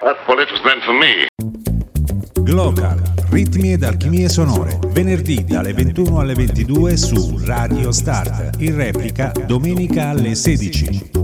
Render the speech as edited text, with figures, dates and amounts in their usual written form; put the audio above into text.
Well, it was meant for me. Glocal, ritmi ed alchimie sonore, venerdì dalle 21 alle 22 su Radio Start, in replica domenica alle 16.